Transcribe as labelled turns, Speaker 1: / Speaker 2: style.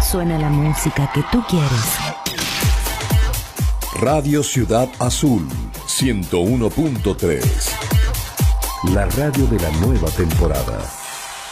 Speaker 1: suena la música que tú quieres.
Speaker 2: Radio Ciudad Azul 101.3. La radio de la nueva temporada.